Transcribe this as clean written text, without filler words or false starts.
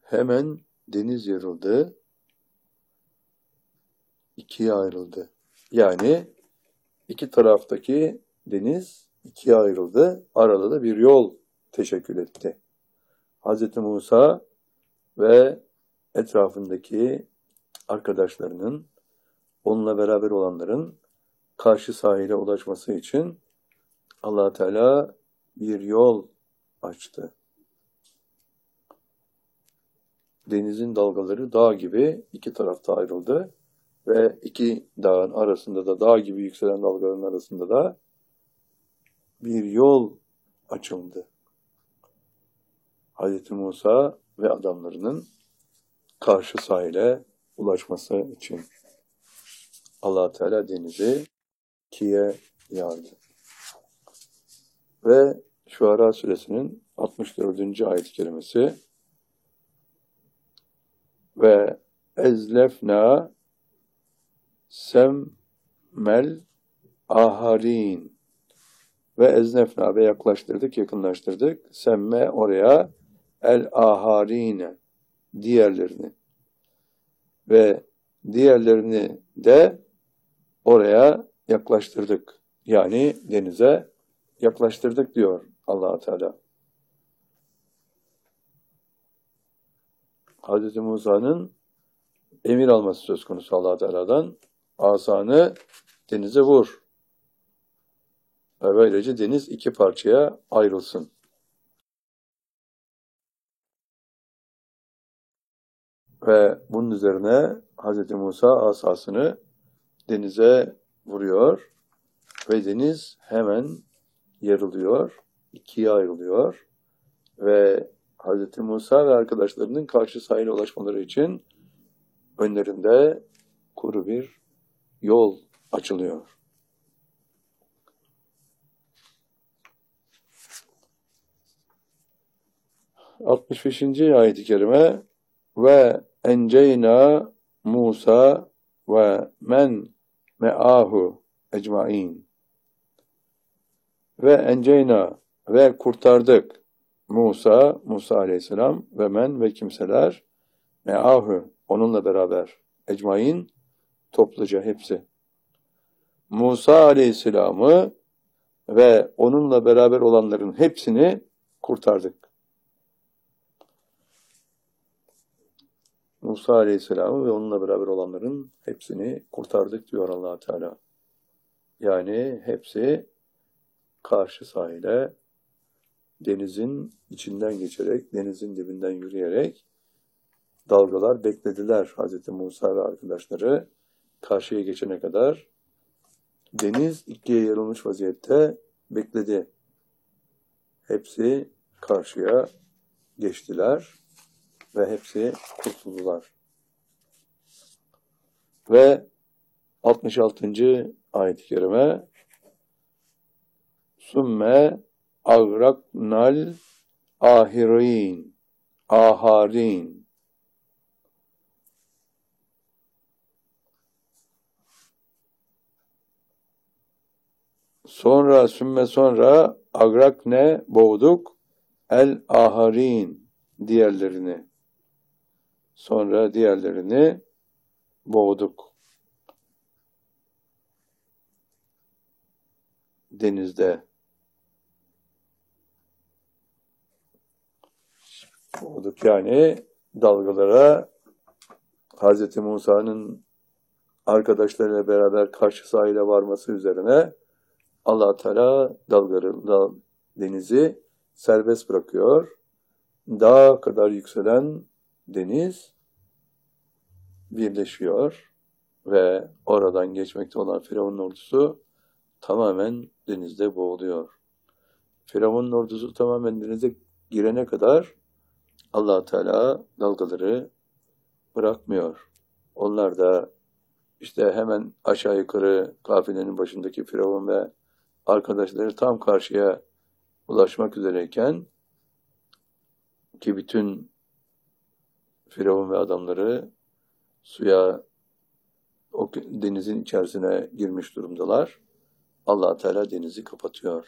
Hemen deniz yarıldı, ikiye ayrıldı. Yani iki taraftaki deniz ikiye ayrıldı. Arada da bir yol teşekkül etti. Hz. Musa ve etrafındaki arkadaşlarının, onunla beraber olanların karşı sahile ulaşması için Allah Teala bir yol açtı. Denizin dalgaları dağ gibi iki tarafta ayrıldı ve iki dağın arasında da, dağ gibi yükselen dalgaların arasında da bir yol açıldı. Hz. Musa ve adamlarının karşı sahile ulaşması için Allah Teala denizi ikiye yardı. Ve Şuara suresinin 64. ayet-i kerimesi ve ezlefna semmel aharin ve eznefna ve yaklaştırdık, yakınlaştırdık. Semme oraya el aharine diğerlerini ve diğerlerini de oraya yaklaştırdık. Yani denize yaklaştırdık diyor Allah Teala. Hz. Musa'nın emir alması söz konusu Allah Teala'dan. Asanı denize vur. Ve böylece deniz iki parçaya ayrılsın. Ve bunun üzerine Hz. Musa asasını denize vuruyor ve deniz hemen yarılıyor, ikiye ayrılıyor ve Hz. Musa ve arkadaşlarının karşı sahile ulaşmaları için önlerinde kuru bir yol açılıyor. ...65. ayet-i kerime ve enceyna Musa ve men me'ahu ecmain ve enceyna ve kurtardık Musa aleyhisselam ve men ve kimseler me'ahu onunla beraber ecmain topluca hepsi. Musa aleyhisselamı ve onunla beraber olanların hepsini kurtardık. Musa aleyhisselamı ve onunla beraber olanların hepsini kurtardık diyor Allah Teala. Yani hepsi karşı sahile denizin içinden geçerek, denizin dibinden yürüyerek dalgalar beklediler Hz. Musa ve arkadaşları karşıya geçene kadar. Deniz ikiye yarılmış vaziyette bekledi. Hepsi karşıya geçtiler ve hepsi kurtuldular. Ve 66. ayet-i kerime Sümme agraknal aharin sonra agrakne boğduk el aharin diğerlerini. Sonra diğerlerini boğduk. Denizde. Boğduk yani dalgalara Hz. Musa'nın arkadaşlarıyla beraber karşı sahile varması üzerine Allah Teala denizi serbest bırakıyor. Dağa kadar yükselen deniz birleşiyor ve oradan geçmekte olan Firavun'un ordusu tamamen denizde boğuluyor. Firavun'un ordusu tamamen denize girene kadar Allah Teala dalgaları bırakmıyor. Onlar da işte hemen aşağı yukarı kafilenin başındaki Firavun ve arkadaşları tam karşıya ulaşmak üzereyken ki bütün Firavun ve adamları suya, o denizin içerisine girmiş durumdalar. Allah Teala denizi kapatıyor.